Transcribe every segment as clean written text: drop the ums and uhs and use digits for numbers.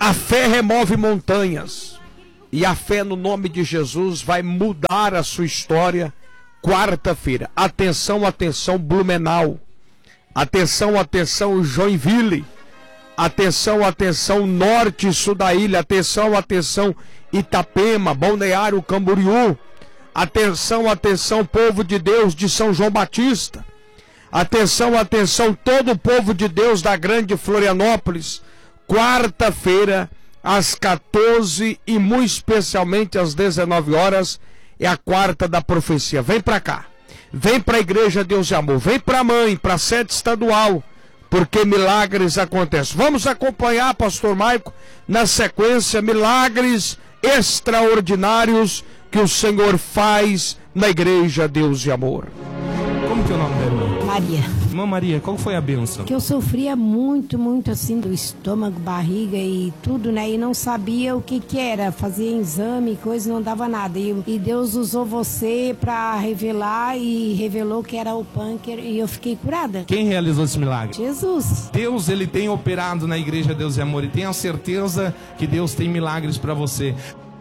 A fé remove montanhas. E a fé no nome de Jesus vai mudar a sua história quarta-feira. Atenção, atenção, Blumenau. Atenção, atenção, Joinville. Atenção, atenção, norte e sul da ilha. Atenção, atenção, Itapema, Balneário Camboriú. Atenção, atenção, povo de Deus de São João Batista. Atenção, atenção, todo o povo de Deus da grande Florianópolis. Quarta-feira, às 14 e muito especialmente às 19 horas, é a quarta da profecia. Vem pra cá. Vem pra Igreja Deus e Amor. Vem pra mãe, pra sede estadual, porque milagres acontecem. Vamos acompanhar, pastor Maico, na sequência, milagres extraordinários que o Senhor faz na Igreja Deus e Amor. Como que é o nome da irmã? Maria. Irmã Maria, qual foi a bênção? Que eu sofria muito, muito assim do estômago, barriga e tudo, né? E não sabia o que era. Fazia exame, coisa, não dava nada. E Deus usou você para revelar e revelou que era o pânquer e eu fiquei curada. Quem realizou esse milagre? Jesus. Deus, ele tem operado na Igreja Deus e Amor e tenha certeza que Deus tem milagres para você.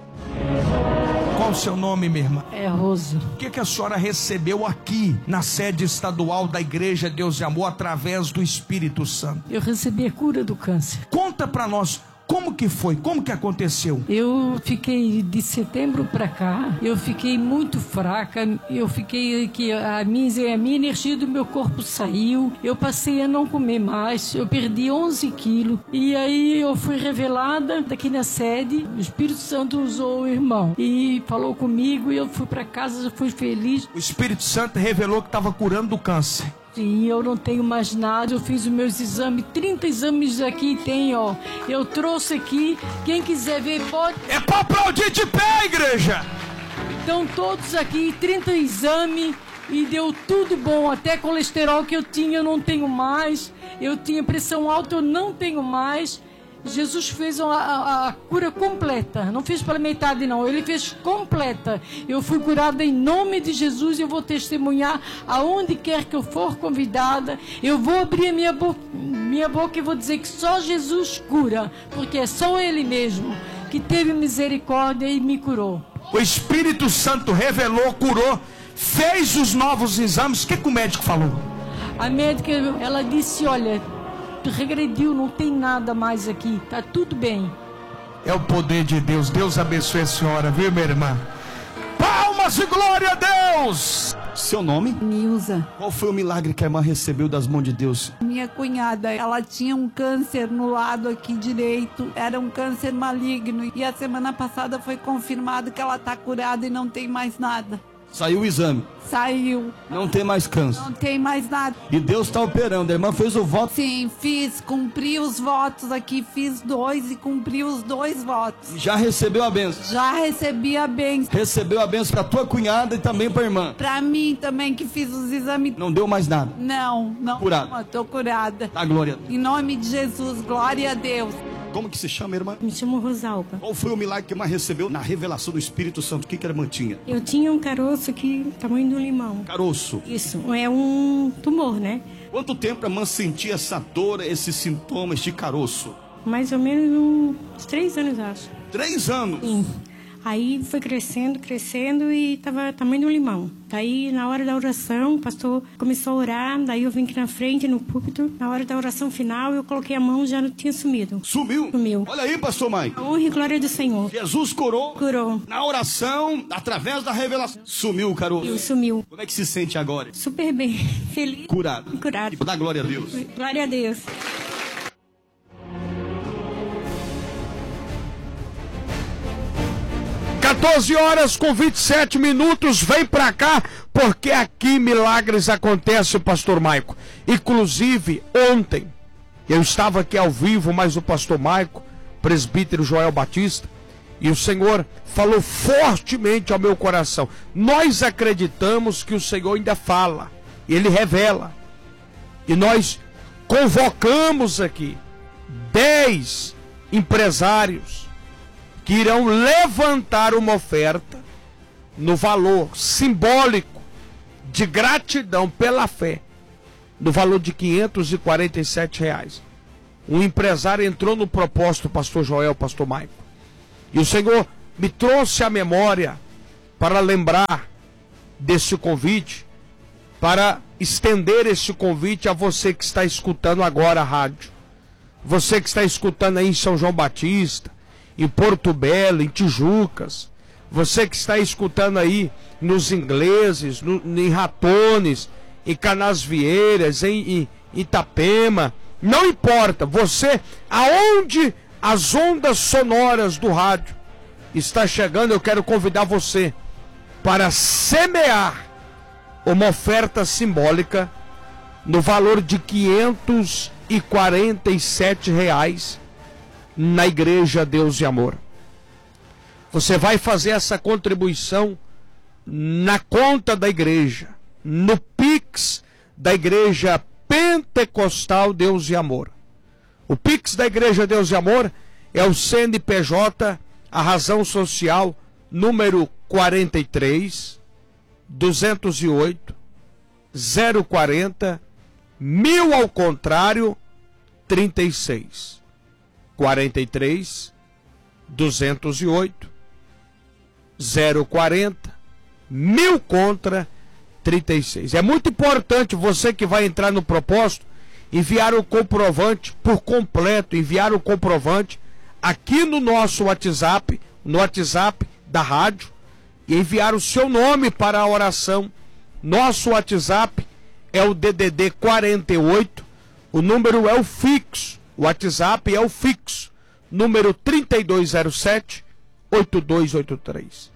Qual o seu nome, minha irmã? É Roso. O que a senhora recebeu aqui na sede estadual da Igreja Deus e Amor através do Espírito Santo? Eu recebi a cura do câncer. Conta pra nós, como que foi? Como que aconteceu? Eu fiquei de setembro pra cá, eu fiquei muito fraca, eu fiquei que a minha energia do meu corpo saiu, eu passei a não comer mais, eu perdi 11 quilos e aí eu fui revelada daqui na sede, o Espírito Santo usou o irmão e falou comigo e eu fui pra casa, fui feliz. O Espírito Santo revelou que estava curando do câncer. Sim, eu não tenho mais nada, eu fiz os meus exames, 30 exames aqui tem, ó. Eu trouxe aqui, quem quiser ver pode... É pra aplaudir de pé, igreja! Estão todos aqui, 30 exames e deu tudo bom, até colesterol que eu tinha eu não tenho mais, eu tinha pressão alta eu não tenho mais. Jesus fez a cura completa, não fez pela metade não, ele fez completa. Eu fui curada em nome de Jesus e eu vou testemunhar aonde quer que eu for convidada. Eu vou abrir a minha boca e vou dizer que só Jesus cura, porque é só Ele mesmo que teve misericórdia e me curou. O Espírito Santo revelou, curou, fez os novos exames. O que o médico falou? A médica, ela disse, olha, regrediu, não tem nada mais aqui, tá tudo bem. É o poder de Deus. Deus abençoe a senhora, viu, minha irmã? Palmas e glória a Deus! Seu nome? Nilza. Qual foi o milagre que a irmã recebeu das mãos de Deus? Minha cunhada, ela tinha um câncer no lado aqui direito, era um câncer maligno e a semana passada foi confirmado que ela tá curada e não tem mais nada. Saiu o exame. Saiu. Não tem mais câncer. Não tem mais nada. E Deus está operando. A irmã fez o voto? Sim, fiz. Cumpri os votos aqui. Fiz 2 e cumpri os 2 votos. Já recebeu a bênção? Já recebi a bênção. Recebeu a bênção para tua cunhada e também para a irmã? Para mim também, que fiz os exames. Não deu mais nada? Não. Curada? Tô curada. Dá glória. Em nome de Jesus, glória a Deus. Como que se chama, irmã? Me chamo Rosalba. Qual foi o milagre que a irmã recebeu na revelação do Espírito Santo? O que a irmã tinha? Eu tinha um caroço aqui, tamanho do limão. Caroço? Isso, é um tumor, né? Quanto tempo a irmã sentia essa dor, esses sintomas de caroço? Mais ou menos uns 3 anos, acho. 3 anos? Sim. Aí foi crescendo e tava tamanho do limão. Daí, na hora da oração, o pastor começou a orar, daí eu vim aqui na frente, no púlpito. Na hora da oração final, eu coloquei a mão, já não tinha sumido. Sumiu? Sumiu. Olha aí, pastor Mike. A honra e glória do Senhor. Jesus curou. Curou. Na oração, através da revelação. Sumiu o caroço. Sumiu. Como é que se sente agora? Super bem. Feliz. Curado. Curado. Dá glória a Deus. Glória a Deus. (14h27), vem pra cá, porque aqui milagres acontecem, pastor Maico. Inclusive, ontem, eu estava aqui ao vivo, mas o pastor Maico, presbítero Joel Batista, e o Senhor falou fortemente ao meu coração. Nós acreditamos que o Senhor ainda fala, Ele revela. E nós convocamos aqui 10 empresários que irão levantar uma oferta no valor simbólico de gratidão pela fé, no valor de R$ 547. um empresário entrou no propósito, pastor Joel, pastor Maico. E o Senhor me trouxe à memória para lembrar desse convite, para estender esse convite a você que está escutando agora a rádio. Você que está escutando aí em São João Batista, em Porto Belo, em Tijucas. Você que está escutando aí nos Ingleses, em Ratones, em Canasvieiras, em Itapema. Não importa, você, aonde as ondas sonoras do rádio está chegando, eu quero convidar você para semear uma oferta simbólica no valor de R$547 na Igreja Deus e Amor. Você vai fazer essa contribuição na conta da igreja, no Pix da Igreja Pentecostal Deus e Amor. O Pix da Igreja Deus e Amor é o CNPJ, a razão social, número 43 208 040 1000 ao contrário 36 43 208 040 1000 contra 36. É muito importante você que vai entrar no propósito enviar o comprovante por completo, enviar o comprovante aqui no nosso WhatsApp, no WhatsApp da rádio, e enviar o seu nome para a oração. Nosso WhatsApp é o DDD 48, o número é o fixo, o WhatsApp é o fixo, número 3207 8283.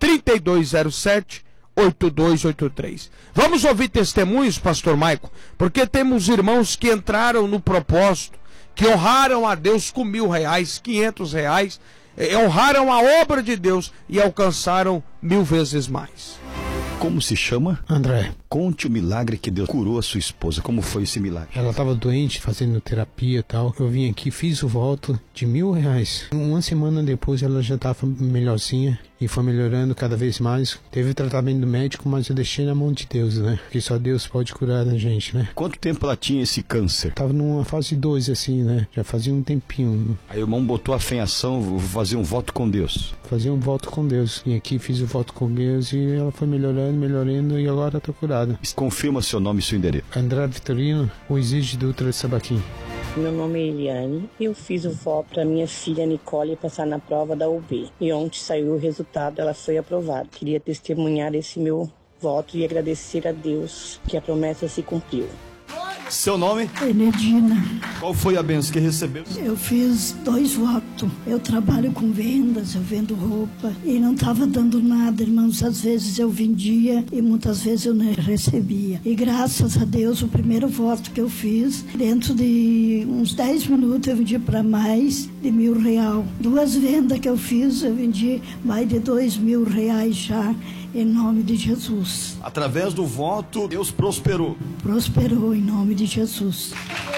3207 8283. Vamos ouvir testemunhos, pastor Maico, porque temos irmãos que entraram no propósito, que honraram a Deus com R$1.000, R$500, honraram a obra de Deus e alcançaram 1000 vezes mais. Como se chama? André. Conte o milagre que Deus curou a sua esposa. Como foi esse milagre? Ela estava doente, fazendo terapia e tal. Eu vim aqui, fiz o voto de R$1.000. Uma semana depois ela já estava melhorzinha e foi melhorando cada vez mais. Teve tratamento médico, mas eu deixei na mão de Deus, né? Porque só Deus pode curar a gente, né? Quanto tempo ela tinha esse câncer? Tava numa fase 2, assim, né? Já fazia um tempinho. Aí o irmão botou a fé em ação, vou fazer um voto com Deus. Fazer um voto com Deus. Vim aqui, fiz o voto com Deus e ela foi melhorando e agora está curada. Confirma seu nome e seu endereço. André Vitorino, o Exige Dutra de Sabaquim. Meu nome é Eliane e eu fiz o voto para minha filha Nicole passar na prova da UB. E ontem saiu o resultado, ela foi aprovada. Queria testemunhar esse meu voto e agradecer a Deus que a promessa se cumpriu. Seu nome? Benedina. Qual foi a bênção que recebeu? Eu fiz 2 votos. Eu trabalho com vendas, eu vendo roupa e não estava dando nada, irmãos. Às vezes eu vendia e muitas vezes eu não recebia. E graças a Deus, o primeiro voto que eu fiz, dentro de uns 10 minutos eu vendi para mais de R$1.000. 2 vendas que eu fiz, eu vendi mais de R$2.000 já. Em nome de Jesus. Através do voto, Deus prosperou. Prosperou em nome de Jesus.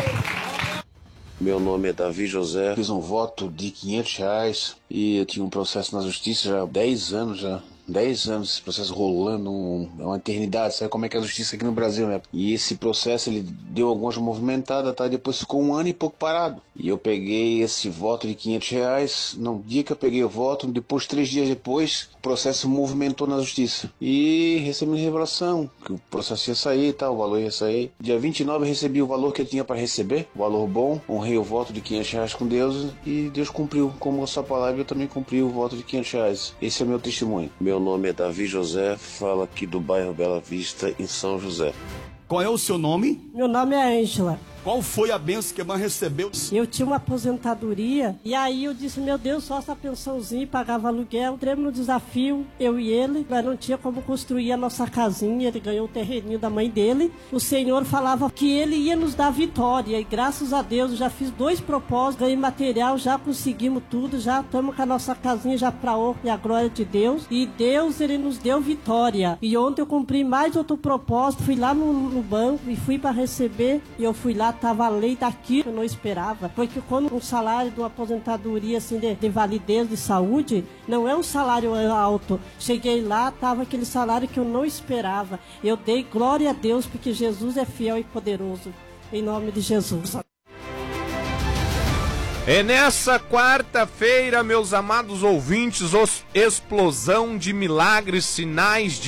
Meu nome é Davi José. Fiz um voto de R$500 e eu tinha um processo na justiça já há 10 anos já. 10 anos esse processo rolando, é uma eternidade, sabe como é que é a justiça aqui no Brasil, né? E esse processo, ele deu algumas movimentadas, tá? Depois ficou 1 ano e pouco parado. E eu peguei esse voto de R$500, no dia que eu peguei o voto, depois 3 dias depois, o processo movimentou na justiça. E recebi revelação, que o processo ia sair, tá? O valor ia sair. Dia 29 eu recebi o valor que eu tinha para receber, o valor bom, honrei o voto de R$500 com Deus e Deus cumpriu. Como a sua palavra, eu também cumpri o voto de R$500. Esse é o meu testemunho. Meu nome é Davi José, falo aqui do bairro Bela Vista, em São José. Qual é o seu nome? Meu nome é Ângela. Qual foi a bênção que a irmã recebeu? Eu tinha uma aposentadoria e aí eu disse, meu Deus, só essa pensãozinha, pagava aluguel. Entremos no desafio, eu e ele, mas não tinha como construir a nossa casinha. Ele ganhou o terreninho da mãe dele. O Senhor falava que ele ia nos dar vitória e graças a Deus eu já fiz 2 propósitos, ganhei material, já conseguimos tudo, já estamos com a nossa casinha já para honra e a glória de Deus. E Deus, ele nos deu vitória. E ontem eu cumpri mais outro propósito, fui lá no banco e fui para receber e eu fui lá, tava a lei daqui, eu não esperava, porque quando um salário de uma aposentadoria assim de validez de saúde, não é um salário alto. Cheguei lá, tava aquele salário que eu não esperava. Eu dei glória a Deus, porque Jesus é fiel e poderoso. Em nome de Jesus. É nessa quarta-feira, meus amados ouvintes, explosão de milagres, sinais de